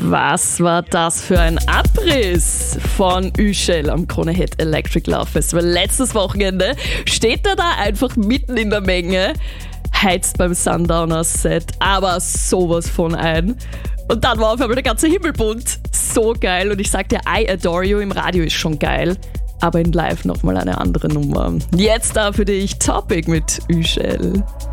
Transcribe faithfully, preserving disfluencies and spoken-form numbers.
Was war das für ein Abriss von Üschel am Krone-Hit Electric Love Festival letztes Wochenende? Steht er da einfach mitten in der Menge, heizt beim Sundowner-Set aber sowas von ein. Und dann war auf einmal der ganze Himmel bunt. So geil. Und ich sag dir, I Adore You im Radio ist schon geil, aber in Live nochmal eine andere Nummer. Jetzt da für dich Topic mit Üschel.